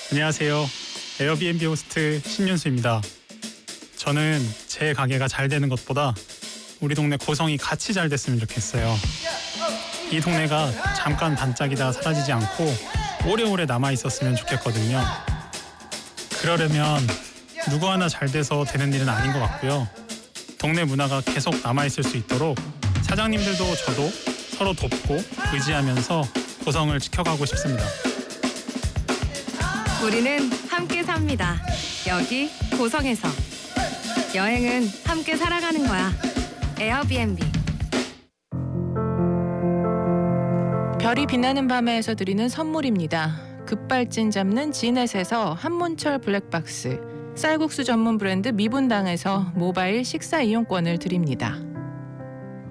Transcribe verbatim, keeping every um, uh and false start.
안녕하세요. 에어비앤비 호스트 신윤수입니다. 저는 제 가게가 잘 되는 것보다 우리 동네 고성이 같이 잘 됐으면 좋겠어요. 이 동네가 잠깐 반짝이다 사라지지 않고 오래오래 남아 있었으면 좋겠거든요. 그러려면 누구 하나 잘 돼서 되는 일은 아닌 것 같고요. 동네 문화가 계속 남아 있을 수 있도록 사장님들도 저도 서로 돕고 의지하면서 고성을 지켜가고 싶습니다. 우리는 함께 삽니다. 여기 고성에서. 여행은 함께 살아가는 거야. 에어비앤비. 별이 빛나는 밤에서 드리는 선물입니다. 급발진 잡는 지넷에서 한문철 블랙박스, 쌀국수 전문 브랜드 미분당에서 모바일 식사 이용권을 드립니다.